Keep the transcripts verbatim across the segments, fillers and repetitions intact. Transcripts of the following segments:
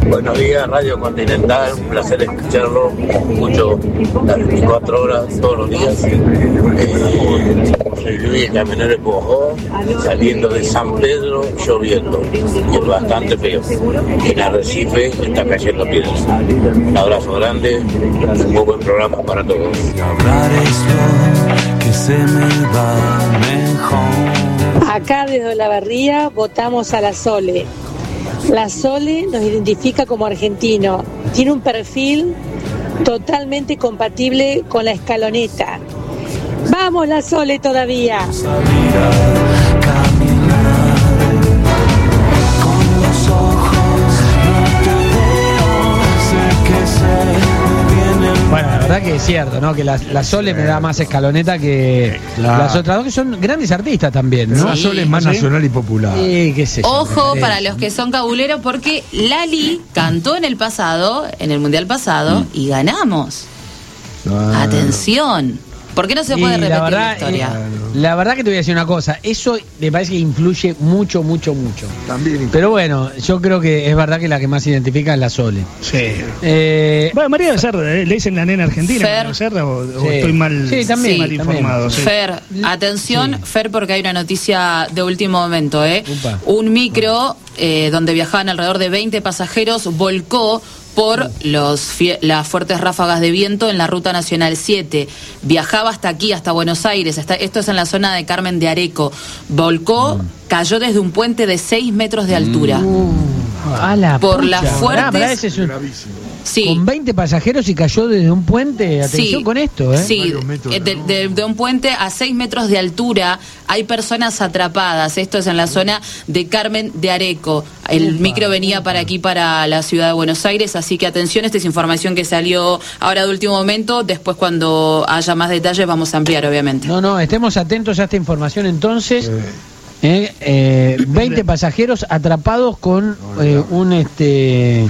Buenos días, Radio Continental, un placer escucharlo, escucho las veinticuatro horas, todos los días. Eh, soy Luis, camionero de Pujó, saliendo de San Pedro, lloviendo, y es bastante feo. En Arrecife está cayendo piedras. Un abrazo grande, un muy buen programa para todos. Acá desde Olavarría votamos a la Sole. La Sole nos identifica como argentino. Tiene un perfil totalmente compatible con la escaloneta. ¡Vamos la Sole todavía! Bueno, la verdad que es cierto, ¿no? Que la, la Sole me da más escaloneta que claro. Las otras dos, que son grandes artistas también, ¿no? La Sole es más ¿sí? nacional y popular. Sí, qué sé yo. Ojo para los que son cabuleros, porque Lali cantó en el pasado, en el Mundial pasado, mm. y ganamos. Ah. Atención. ¿Por qué no se puede repetir la, verdad, la historia? Eh, la verdad que te voy a decir una cosa, eso me parece que influye mucho, mucho, mucho. También influye. Pero bueno, yo creo que es verdad que la que más se identifica es la Sole. Sí. Eh, bueno, María Becerra, ¿eh? ¿Le dicen la nena argentina Fer. María Becerra o, Sí. o estoy mal, sí, también, mal informado? también. Sí. Fer, atención, sí. Fer, porque hay una noticia de último momento, ¿eh? Upa. Un micro eh, donde viajaban alrededor de veinte pasajeros volcó por los las fuertes ráfagas de viento en la Ruta Nacional siete. Viajaba hasta aquí, hasta Buenos Aires. Hasta, esto es en la zona de Carmen de Areco. Volcó, mm. cayó desde un puente de seis metros de altura. Uh, a la por pucha. las fuertes... Pará, pará, ese es un... Sí. Con veinte pasajeros y cayó desde un puente. Atención sí, con esto, ¿eh? Sí, de, de, de un puente a seis metros de altura. Hay personas atrapadas. Esto es en la zona de Carmen de Areco. El upa, micro venía upa. para aquí, para la ciudad de Buenos Aires. Así que atención, esta es información que salió ahora de último momento. Después, cuando haya más detalles, vamos a ampliar, obviamente. No, no, estemos atentos a esta información entonces. Eh. Eh, eh, veinte pasajeros atrapados con eh, un este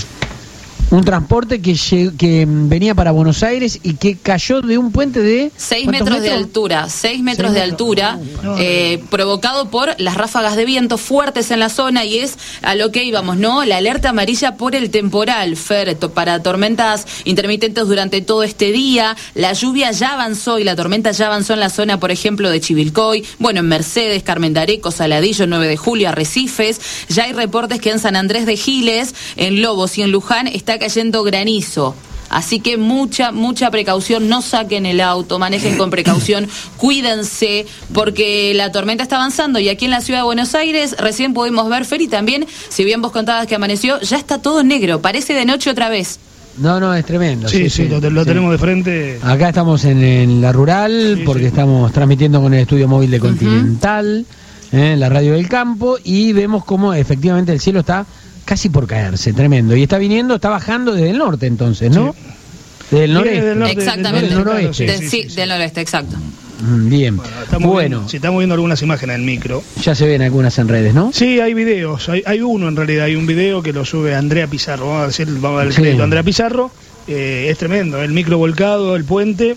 un transporte que, que venía para Buenos Aires y que cayó de un puente de seis metros, metros de altura, seis metros de altura, eh, provocado por las ráfagas de viento fuertes en la zona, y es a lo que íbamos, ¿no? La alerta amarilla por el temporal, Fer, para tormentas intermitentes durante todo este día. La lluvia ya avanzó y la tormenta ya avanzó en la zona, por ejemplo, de Chivilcoy, bueno, en Mercedes, Carmen de Areco, Saladillo, nueve de julio, Arrecifes. Ya hay reportes que en San Andrés de Giles, en Lobos y en Luján está cayendo granizo. Así que mucha, mucha precaución, no saquen el auto, manejen con precaución, cuídense, porque la tormenta está avanzando, y aquí en la ciudad de Buenos Aires recién pudimos ver, Fer, y también, si bien vos contabas que amaneció, ya está todo negro, parece de noche otra vez. No, no, es tremendo. Sí, sí, sí, sí lo, lo sí. tenemos de frente. Acá estamos en, en la rural, sí, porque sí. estamos transmitiendo con el estudio móvil de Continental, uh-huh. eh, la radio del campo, y vemos cómo efectivamente el cielo está casi por caerse, tremendo. Y está viniendo, está bajando desde el norte entonces, ¿no? Sí. Desde el noreste. Del norte, Exactamente. Del noroeste. Del, sí, sí, sí, del noroeste, exacto. Bien. Bueno, estamos bueno. Viendo, si estamos viendo algunas imágenes del micro. Ya se ven algunas en redes, ¿no? Sí, hay videos. Hay, hay uno en realidad, hay un video que lo sube Andrea Pizarro. Vamos a decir, vamos a dar el sí. crédito a Andrea Pizarro. Eh, es tremendo, el micro volcado, el puente.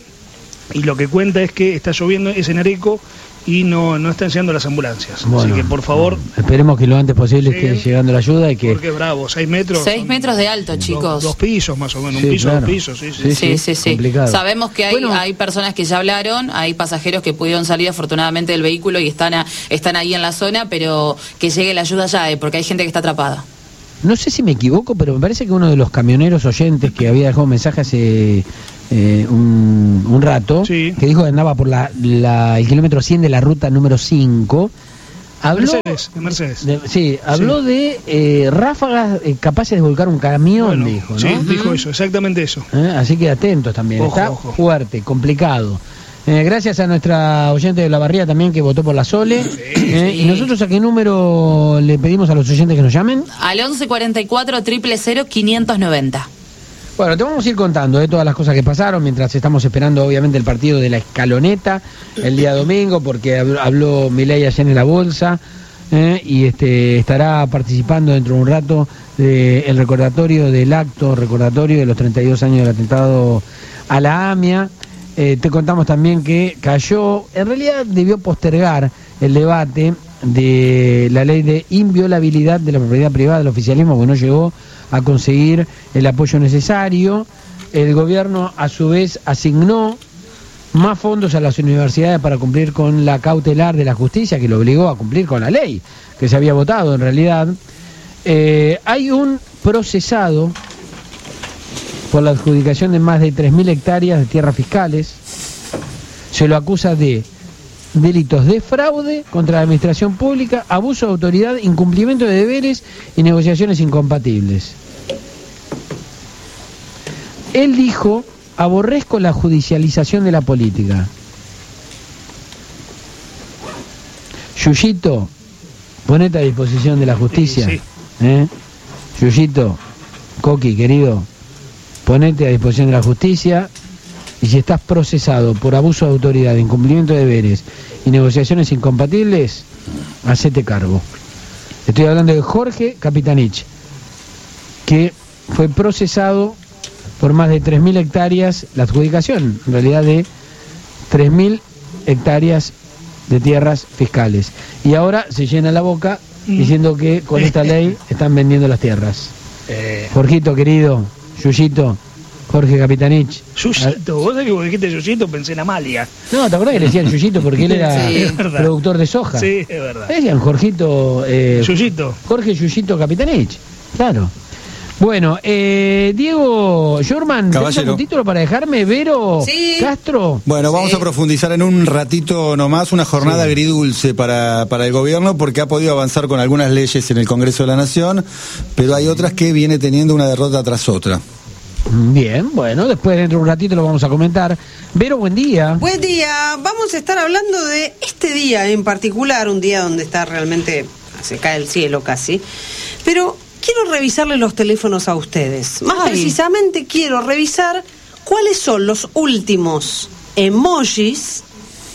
Y lo que cuenta es que está lloviendo, es en Areco, y no, no están llegando las ambulancias. Bueno, así que por favor, esperemos que lo antes posible sí, esté llegando la ayuda y que... Porque es bravo, seis metros. Seis metros de alto, chicos. Dos, dos pisos más o menos, sí, un piso, claro. dos pisos, sí, sí. Sí, sí, sí, sí. Complicado. Sabemos que hay, bueno, hay personas que ya hablaron, hay pasajeros que pudieron salir afortunadamente del vehículo y están, a, están ahí en la zona, pero que llegue la ayuda ya, eh, porque hay gente que está atrapada. No sé si me equivoco, pero me parece que uno de los camioneros oyentes que había dejado un mensaje hace eh, un, un rato, sí. que dijo que andaba por la, la, el kilómetro cien de la ruta número cinco, habló, Mercedes, de Mercedes. De, sí, habló sí. de eh, ráfagas eh, capaces de volcar un camión, bueno, dijo, ¿no? Sí, uh-huh. dijo eso, exactamente eso. ¿Eh? Así que atentos también, ojo, está ojo. fuerte, complicado. Eh, gracias a nuestra oyente de Olavarría también, que votó por la Sole. Sí, eh, sí. ¿Y nosotros a qué número le pedimos a los oyentes que nos llamen? Al once cuarenta y cuatro, cero cero cero, quinientos noventa. Bueno, te vamos a ir contando de todas las cosas que pasaron mientras estamos esperando obviamente el partido de la Escaloneta el día domingo, porque habló Milei ayer en la bolsa, eh, y este estará participando dentro de un rato del recordatorio del acto recordatorio de los treinta y dos años del atentado a la AMIA. Eh, te contamos también que cayó, en realidad debió postergar el debate de la ley de inviolabilidad de la propiedad privada del oficialismo, que no llegó a conseguir el apoyo necesario. El gobierno, a su vez, asignó más fondos a las universidades para cumplir con la cautelar de la justicia, que lo obligó a cumplir con la ley que se había votado en realidad. Eh, hay un procesado por la adjudicación de más de tres mil hectáreas de tierras fiscales. Se lo acusa de delitos de fraude contra la administración pública, abuso de autoridad, incumplimiento de deberes y negociaciones incompatibles. Él dijo: aborrezco la judicialización de la política. Yuyito, ponete a disposición de la justicia. Sí, sí. ¿Eh? Yuyito, Coqui, querido, ponete a disposición de la justicia, y si estás procesado por abuso de autoridad, incumplimiento de deberes y negociaciones incompatibles, hacete cargo. Estoy hablando de Jorge Capitanich, que fue procesado por más de tres mil hectáreas, la adjudicación, en realidad, de tres mil hectáreas de tierras fiscales. Y ahora se llena la boca diciendo que con esta ley están vendiendo las tierras. Eh. Jorgito, querido, Yuyito, Jorge Capitanich. Yuyito, vos sabés que vos dijiste Yuyito, pensé en Amalia. No, ¿te acordás que le decían Yuyito porque él era Sí, es verdad. productor de soja? Sí, es verdad. Le decían Jorgito... Eh, Yuyito. Jorge Yuyito Capitanich, claro. Bueno, eh, Diego Jorman, ¿tenés Caballero. algún título para dejarme? Vero Sí. Castro. Bueno, vamos Sí. a profundizar en un ratito nomás, una jornada Sí. agridulce para, para el gobierno, porque ha podido avanzar con algunas leyes en el Congreso de la Nación, pero hay otras que viene teniendo una derrota tras otra. Bien, bueno, después dentro de un ratito lo vamos a comentar. Vero, buen día. Buen día, vamos a estar hablando de este día en particular, un día donde está realmente, se cae el cielo casi, pero quiero revisarle los teléfonos a ustedes. Más Ay. precisamente quiero revisar cuáles son los últimos emojis,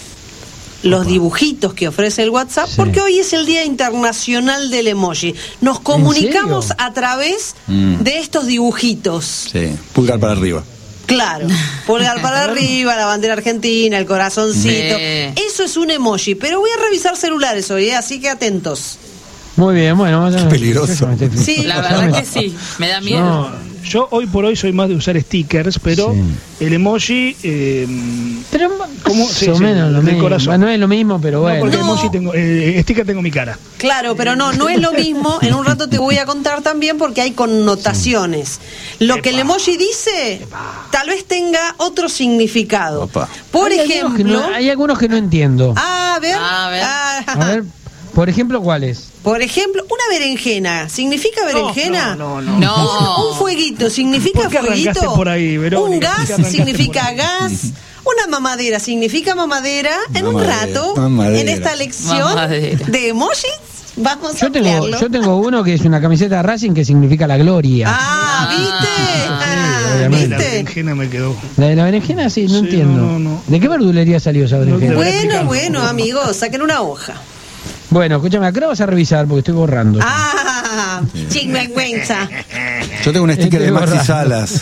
los Opa. dibujitos que ofrece el WhatsApp, Sí. porque hoy es el Día Internacional del Emoji. Nos comunicamos serio? a través Mm. de estos dibujitos. Sí, pulgar para arriba. Claro, pulgar para arriba, la bandera argentina, el corazoncito. Sí. Eso es un emoji, pero voy a revisar celulares hoy, ¿eh? Así que atentos. Muy bien, bueno. Vamos a... Qué peligroso. Sí. La verdad que sí, me da miedo. No, Yo hoy por hoy soy más de usar stickers, pero Sí. el emoji... Eh, pero ¿Cómo? más Sí, o sí, menos lo del mismo. corazón. Bueno, no es lo mismo, pero no, bueno. porque No. emoji tengo, eh, sticker tengo mi cara. Claro, pero no, no es lo mismo. En un rato te voy a contar también porque hay connotaciones. Lo que el emoji dice, tal vez tenga otro significado. Opa. Por hay algunos que ejemplo... no- hay algunos que no entiendo. A ver, A ver. ah, A ver, por ejemplo, ¿cuáles? por ejemplo, una berenjena. ¿Significa berenjena? No, no, no. No. Un, un fueguito, ¿significa ¿Por qué arrancaste fueguito? por ahí, Verónica? Un ¿Por qué gas arrancaste significa por ahí? gas. Una mamadera significa mamadera. En Mamadera, un rato, mamadera. en esta lección Mamadera. de emojis, vamos a Yo tengo, ampliarlo. yo tengo uno que es una camiseta de Racing que significa la gloria. Ah, ¿viste? Ah, obviamente. La ¿viste? berenjena me quedó. La de la berenjena, sí, no Sí, entiendo. no, no, no. ¿De qué verdulería salió esa berenjena? No te- Bueno, explicar. bueno, amigos, saquen una hoja. Bueno, escúchame, acá lo vas a revisar porque estoy borrando. Ah, chingüengüenza. Yo tengo un sticker de Este Maxi borra. Salas.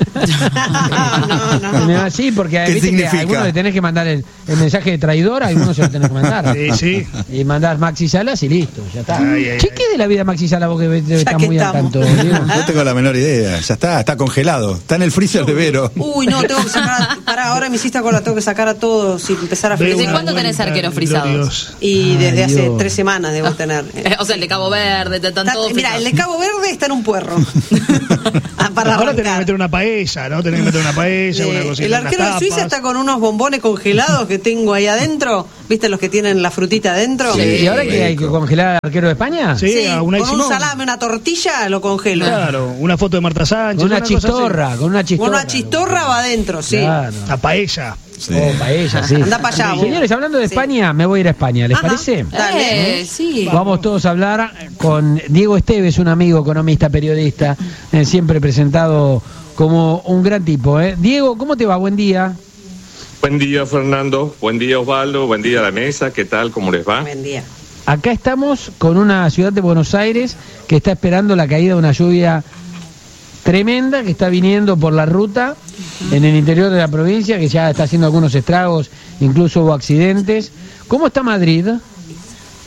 No, no, no. Sí, porque ¿Qué viste que significa? a algunos le tenés que mandar el, el mensaje de traidor, a algunos se lo tenés que mandar. Sí, sí. Y mandás Maxi Salas y listo, ya está. Ay, ay, Che, ay. ¿qué es de la vida de Maxi Salas vos que ves- estás que muy al estamos. tanto? Diego? No tengo la menor idea. Ya está, está congelado. Está en el freezer de Vero. Uy, no, tengo que sacar. A, para ahora me hiciste acordar, tengo que sacar a todos y empezar a Veo ¿Desde freír. una cuándo tenés vuelta arqueros frisados? gloriosa. Y Ay, desde hace Dios. tres semanas debo tener. Eh, O sea, el de Cabo Verde, te están Está- todos mira, el de frisados. Cabo Verde está en un puerro. Ah, para Ahora tenés que arrancar. meter una paella, ¿no? Tenés que meter una paella, una Eh, cosita. el arquero de unas Suiza tapas. está con unos bombones congelados que tengo ahí adentro. ¿Viste los que tienen la frutita adentro? Sí, ¿y ahora qué hay que rico. congelar al arquero de España? Sí. Sí, a Unai con un Simón. salame, una tortilla, lo congelo. Claro, una foto de Marta Sánchez. Con una cosa así. chistorra, con una Con chistorra. una chistorra va adentro, sí. Claro. La paella. Sí. Oh, paella, sí. Anda para allá, vos. Señores, hablando de Sí. España, me voy a ir a España, ¿les Ajá. parece? Dale. Eh, sí. Vamos todos a hablar con Diego Esteves, un amigo economista, periodista, eh, siempre presentado como un gran tipo. ¿eh? Diego, ¿cómo te va? Buen día. Buen día, Fernando. Buen día, Osvaldo. Buen día a la mesa. ¿Qué tal? ¿Cómo les va? Buen día. Acá estamos con una ciudad de Buenos Aires que está esperando la caída de una lluvia tremenda que está viniendo por la ruta en el interior de la provincia, que ya está haciendo algunos estragos, incluso hubo accidentes. ¿Cómo está Madrid?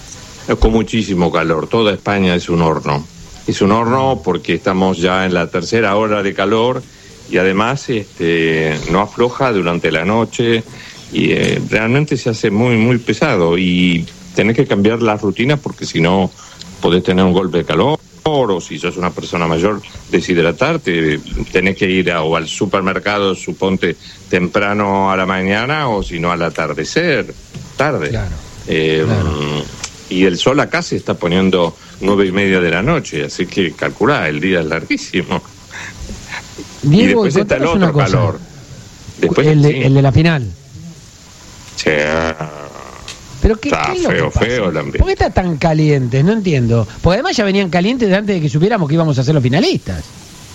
con muchísimo calor. Toda España es un horno. Es un horno porque estamos ya en la tercera hora de calor y además este, no afloja durante la noche y eh, realmente se hace muy, muy pesado y tenés que cambiar las rutinas porque si no podés tener un golpe de calor o si sos una persona mayor deshidratarte, tenés que ir a, o al supermercado, suponte, temprano a la mañana o si no al atardecer, tarde. Claro, eh, claro. Y el sol acá se está poniendo nueve y media de la noche, así que calculá, el día es larguísimo. Diego, y después está el otro calor. Después, el, de, sí. el de la final. Sí. Pero qué, está ¿qué es lo feo, que pasa? feo el ambiente. ¿Por qué está tan caliente? No entiendo. Porque además ya venían calientes antes de que supiéramos que íbamos a ser los finalistas.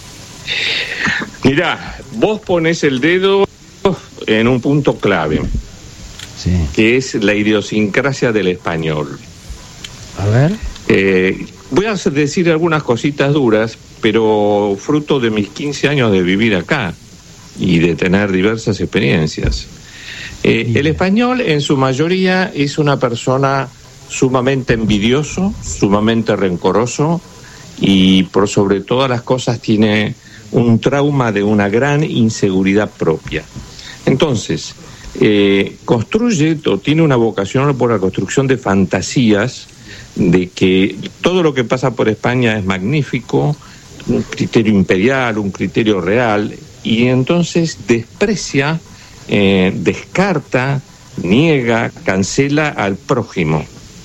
Mirá, vos ponés el dedo en un punto clave, sí. que es la idiosincrasia del español. A ver. Eh, voy a decir algunas cositas duras, pero fruto de mis quince años de vivir acá y de tener diversas experiencias. Eh, el español en su mayoría es una persona sumamente envidioso, sumamente rencoroso y por sobre todas las cosas tiene un trauma de una gran inseguridad propia. Entonces, eh, construye o tiene una vocación por la construcción de fantasías de que todo lo que pasa por España es magnífico, un criterio imperial, un criterio real, y entonces desprecia, eh, descarta, niega, cancela al prójimo.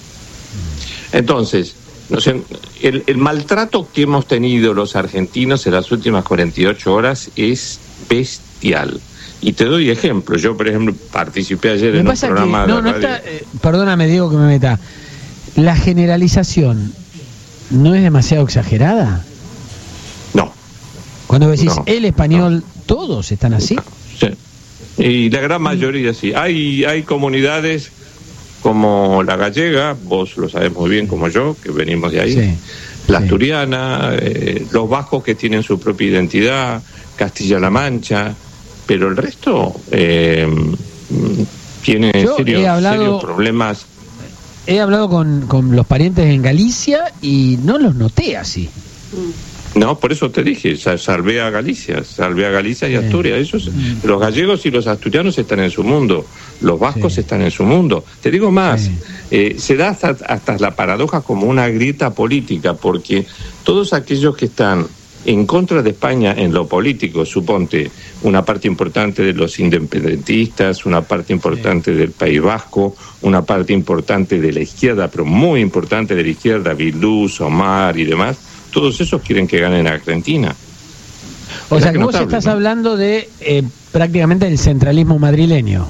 Entonces, no sé, el, el maltrato que hemos tenido los argentinos en las últimas cuarenta y ocho horas es bestial. Y te doy ejemplos. Yo, por ejemplo, participé ayer me en pasa un programa que, no, de no radio. está, eh, perdóname, Diego, que me meta. ¿La generalización no es demasiado exagerada? No. Cuando decís no, el español, no. ¿todos están así? Sí. Y la gran mayoría sí. Hay, hay comunidades como la gallega, vos lo sabés muy bien como yo, que venimos de ahí, sí, la sí. asturiana, eh, los vascos que tienen su propia identidad, Castilla-La Mancha, pero el resto eh, tiene serios, hablado... serios problemas. He hablado con, con los parientes en Galicia y no los noté así. No, por eso te dije, salvé a Galicia, salvé a Galicia y Asturias. Esos, los gallegos y los asturianos están en su mundo, los vascos sí. están en su mundo. Te digo más, sí. eh, se da hasta, hasta la paradoja como una grieta política, porque todos aquellos que están en contra de España en lo político, suponte una parte importante de los independentistas, una parte importante sí. del País Vasco, una parte importante de la izquierda, pero muy importante de la izquierda, Bildu, Somar y demás, todos esos quieren que ganen Argentina. O sea que vos estás ¿no? hablando de eh, prácticamente el centralismo madrileño.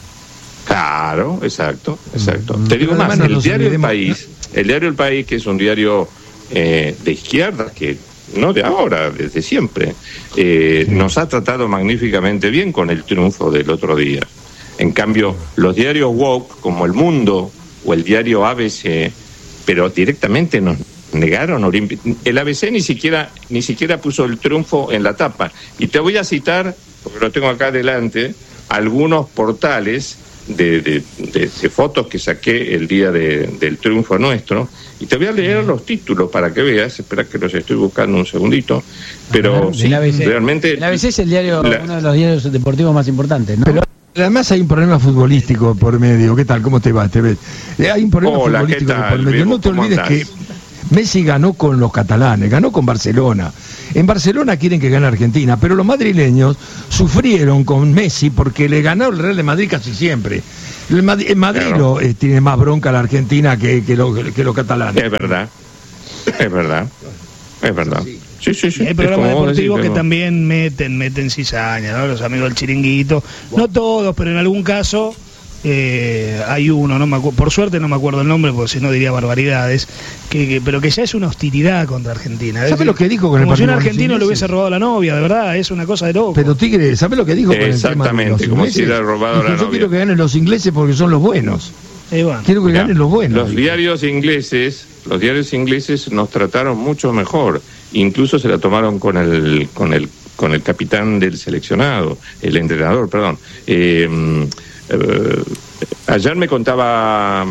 Claro, exacto, exacto. Mm, Te digo más, el diario El País, el diario El País, que es un diario eh, de izquierda, que no de ahora, desde siempre, eh, sí. nos ha tratado magníficamente bien con el triunfo del otro día. En cambio, los diarios woke, como El Mundo o el diario A B C, pero directamente nos negaron. El A B C ni siquiera, ni siquiera puso el triunfo en la tapa. Y te voy a citar, porque lo tengo acá adelante, algunos portales de, de, de, de fotos que saqué el día de, del triunfo nuestro, y te voy a leer los títulos para que veas. Espera que los estoy buscando un segundito, pero sí, A B C, realmente el A B C es el diario, la, uno de los diarios deportivos más importantes, ¿no? Pero además hay un problema futbolístico por medio. ¿Qué tal? ¿Cómo te va? ¿Te ves? Hay un problema Hola, futbolístico tal, por medio. Bebo, no te olvides andás? que Messi ganó con los catalanes, ganó con Barcelona. En Barcelona quieren que gane Argentina, pero los madrileños sufrieron con Messi porque le ganó el Real de Madrid casi siempre. El Madrid, el Madrid claro. lo, eh, tiene más bronca a la Argentina que, que, lo, que los catalanes. Es verdad, es verdad, es verdad. Sí, sí, sí. Hay programas deportivos decir, que no. también meten, meten cizaña, ¿no? Los amigos del chiringuito. Bueno. No todos, pero en algún caso... Eh, hay uno, no me acu- por suerte no me acuerdo el nombre porque si no diría barbaridades, que, que, pero que ya es una hostilidad contra Argentina. ¿Sabes lo que dijo con como el si un argentino le hubiese robado la novia, de verdad, es una cosa de loco. Pero Tigre, ¿sabes lo que dijo con el tema de los como ingleses? si le ha robado dijo, la yo novia. quiero que ganen los ingleses porque son los buenos. Eh, bueno. Quiero que Mirá, ganen los buenos. Los diarios ingleses, los diarios ingleses nos trataron mucho mejor. Incluso se la tomaron con el, con el, con el capitán del seleccionado, el entrenador, perdón. Eh, eh, ayer me contaba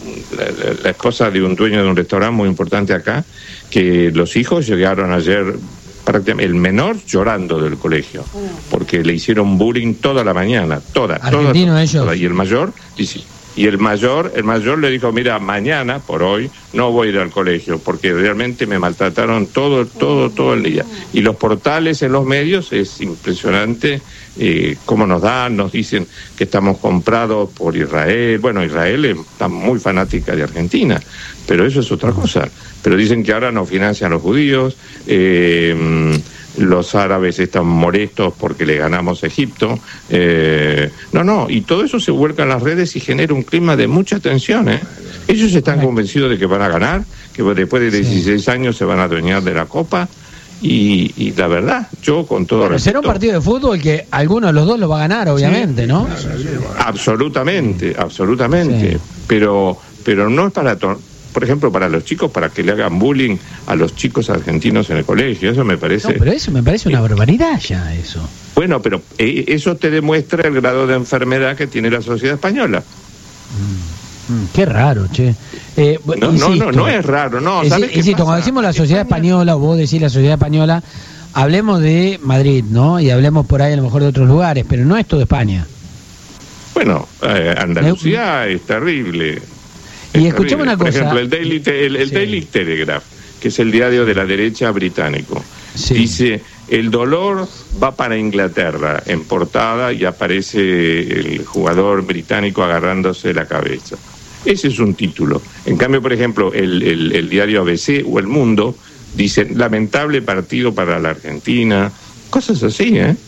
la, la esposa de un dueño de un restaurante muy importante acá, que los hijos llegaron ayer, prácticamente, el menor llorando del colegio, porque le hicieron bullying toda la mañana, toda, toda, toda, ellos. toda. Y el mayor, y sí. Y el mayor, el mayor le dijo, mira, mañana, por hoy, no voy a ir al colegio, porque realmente me maltrataron todo, todo, todo el día. Y los portales en los medios, es impresionante eh, cómo nos dan, nos dicen que estamos comprados por Israel. Bueno, Israel está muy fanática de Argentina, pero eso es otra cosa. Pero dicen que ahora nos financian los judíos, eh, los árabes están molestos porque le ganamos a Egipto. Eh, no, no, y todo eso se vuelca en las redes y genera un clima de mucha tensión, ¿eh? Ellos están convencidos de que van a ganar, que después de dieciséis sí. años se van a adueñar de la Copa. Y, y la verdad, yo con todo respeto... Será un partido de fútbol que alguno de los dos lo va a ganar, obviamente, sí. ¿no? Absolutamente, absolutamente. Sí. Pero, pero no es para... To- por ejemplo, para los chicos, para que le hagan bullying a los chicos argentinos en el colegio. Eso me parece... No, pero eso me parece una barbaridad ya, eso. Bueno, pero eh, eso te demuestra el grado de enfermedad que tiene la sociedad española. Mm, mm, qué raro, che. Eh, no, no, no, no es raro, no. ¿Sabes qué insisto, cuando decimos la sociedad española, o vos decís la sociedad española, hablemos de Madrid, ¿no? Y hablemos por ahí a lo mejor de otros lugares, pero no es todo España. Bueno, eh, Andalucía eh, es terrible. Y escuchame una Por cosa. ejemplo, el Daily, el, el sí. Daily Telegraph, que es el diario de la derecha británico, sí. dice, el dolor va para Inglaterra en portada y aparece el jugador británico agarrándose la cabeza. Ese es un título. En cambio, por ejemplo, el, el, el diario A B C o El Mundo dice, lamentable partido para la Argentina. Cosas así, ¿eh?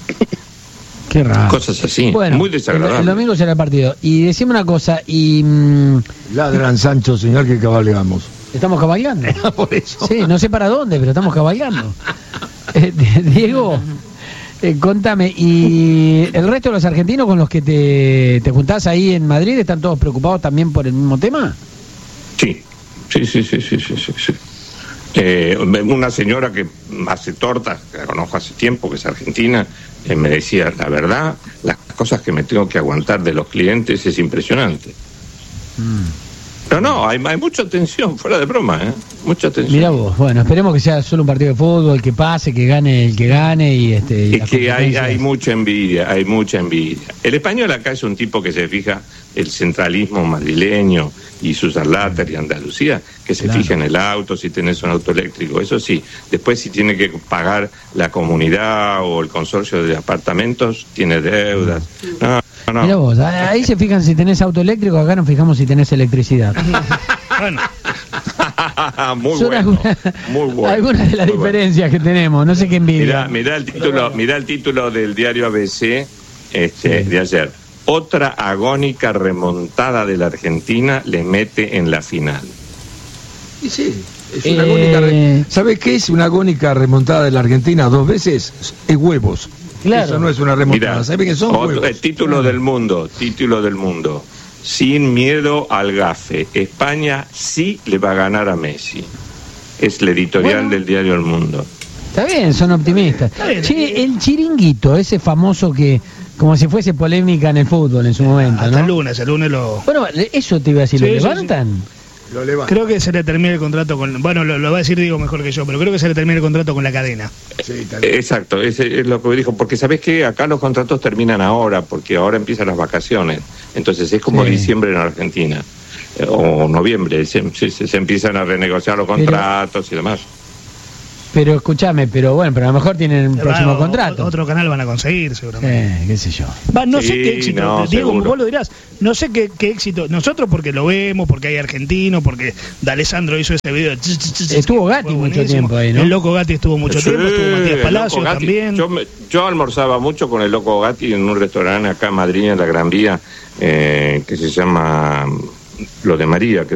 Qué raro. Cosas así, bueno, muy desagradables. El, el domingo será el partido. Y decime una cosa, y... Mmm, Ladran, Sancho, señor, que cabalgamos. Estamos cabalgando. Por eso. Sí, no sé para dónde, pero estamos cabalgando. eh, Diego, eh, contame, ¿y el resto de los argentinos con los que te, te juntás ahí en Madrid están todos preocupados también por el mismo tema? Sí, sí, sí, sí, sí, sí, sí. sí. Eh, una señora que hace tortas, que la conozco hace tiempo, que es argentina, eh, me decía, la verdad, las cosas que me tengo que aguantar de los clientes es impresionante. Mm. No, no, hay, hay mucha tensión, fuera de broma, ¿eh? Mucha tensión. Mirá vos, bueno, esperemos que sea solo un partido de fútbol, que pase, que gane el que gane y este... Y es que hay, hay mucha envidia, hay mucha envidia. El español acá es un tipo que se fija el centralismo madrileño y sus Sarlater y Andalucía, que se claro. fija en el auto, si tenés un auto eléctrico, eso sí. Después si tiene que pagar la comunidad o el consorcio de apartamentos, tiene deudas. No, no. Mirá vos, ahí se fijan si tenés auto eléctrico, acá nos fijamos si tenés electricidad. Bueno. muy, Son bueno, alguna, muy bueno. Algunas de las muy diferencias bueno. que tenemos, no sé qué envidia. Mirá, mirá el título, mirá el título del diario A B C este, sí. de ayer. Otra agónica remontada de la Argentina le mete en la final. Y sí, es una eh... agónica re... ¿Sabe qué es una agónica remontada de la Argentina dos veces? Es huevos. Claro. Eso no es una remontada. Mirá, ¿sabe qué son otro, huevos? El título claro. del mundo, título del mundo. Sin miedo al gafe. España sí le va a ganar a Messi. Es el editorial bueno. del diario El Mundo. Está bien, son optimistas. Bien. Che, el chiringuito, ese famoso que... Como si fuese polémica en el fútbol en su momento, Hasta ¿no? el lunes, el lunes lo... Bueno, eso te iba a decir, sí, ¿lo sí, levantan? Sí. Lo levantan. Creo que se le termina el contrato con... Bueno, lo, lo va a decir Diego mejor que yo, pero creo que se le termina el contrato con la cadena. Sí, exacto, ese es lo que me dijo, porque ¿sabés qué? Acá los contratos terminan ahora, porque ahora empiezan las vacaciones. Entonces es como sí. diciembre en Argentina, o noviembre, se, se, se empiezan a renegociar los contratos pero... y demás. Pero escúchame, pero bueno, pero a lo mejor tienen el próximo o, contrato. Otro canal van a conseguir, seguramente. Eh, qué sé yo. Va, no sí, sé qué éxito, no, Diego, seguro. vos lo dirás, no sé qué, qué éxito. Nosotros porque lo vemos, porque hay argentinos, porque D'Alessandro hizo ese video. Estuvo Gatti mucho tiempo ahí, ¿no? El Loco Gatti estuvo mucho sí, tiempo, estuvo Matías Palacio también. Yo, me, yo almorzaba mucho con el Loco Gatti en un restaurante acá en Madrid, en la Gran Vía, eh, que se llama Lo de María, que